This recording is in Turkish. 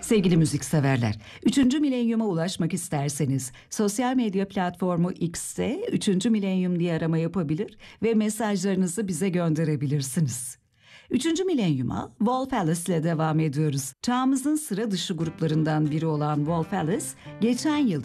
Sevgili müzikseverler, 3. milenyuma ulaşmak isterseniz sosyal medya platformu X'te 3. milenyum diye arama yapabilir ve mesajlarınızı bize gönderebilirsiniz. 3. milenyuma Wolf Alice ile devam ediyoruz. Çağımızın sıra dışı gruplarından biri olan Wolf Alice, geçen yıl